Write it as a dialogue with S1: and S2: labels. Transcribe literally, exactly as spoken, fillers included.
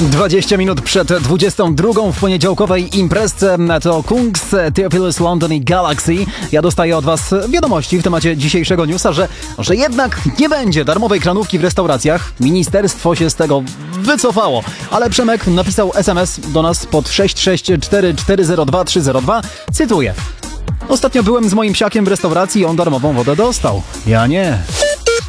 S1: dwadzieścia minut przed dwudziestą drugą w poniedziałkowej imprezce to Kungs, Theophilus London i Galaxy. Ja dostaję od was wiadomości w temacie dzisiejszego newsa, że, że jednak nie będzie darmowej kranówki w restauracjach. Ministerstwo się z tego wycofało. Ale Przemek napisał es em es do nas pod sześć sześć cztery cztery zero dwa trzy zero dwa. Cytuję. Ostatnio byłem z moim psiakiem w restauracji i on darmową wodę dostał. Ja nie.